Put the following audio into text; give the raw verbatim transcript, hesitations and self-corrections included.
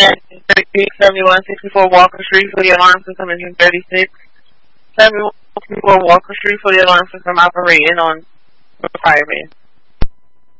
seventy-one sixty-four Walker Street for the alarm system engine thirty-six. seventy-one sixty-four Walker Street for the alarm system operating on fireman.